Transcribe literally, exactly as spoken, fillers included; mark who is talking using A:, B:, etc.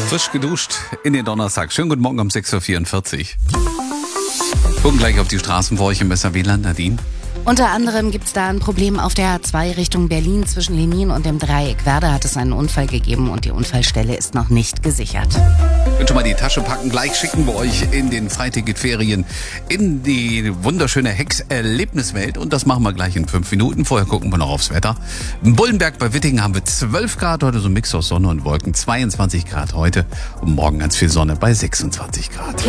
A: Frisch geduscht in den Donnerstag. Schönen guten Morgen um sechs Uhr vierundvierzig. Gucken gleich auf die Straßen für euch im Besser W L A N, Nadine.
B: Unter anderem gibt es da ein Problem auf der A zwei Richtung Berlin zwischen Lenin und dem Dreieck Werder hat es einen Unfall gegeben und die Unfallstelle ist noch nicht gesichert.
A: Könnt schon mal die Tasche packen. Gleich schicken wir euch in den Freiticketferien in die wunderschöne Hex-Erlebniswelt. Und das machen wir gleich in fünf Minuten. Vorher gucken wir noch aufs Wetter. In Bullenberg bei Wittingen haben wir zwölf Grad. Heute so ein Mix aus Sonne und Wolken. zweiundzwanzig Grad heute. Und morgen ganz viel Sonne bei sechsundzwanzig Grad.